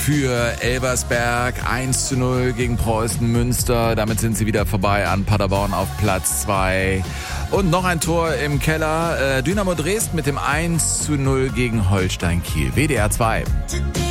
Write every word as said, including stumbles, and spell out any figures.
für Elversberg. eins zu null gegen Preußen Münster. Damit sind sie wieder vorbei an Paderborn auf Platz zwei. Und noch ein Tor im Keller. Dynamo Dresden mit dem eins zu null gegen Holstein Kiel. W D R zwei.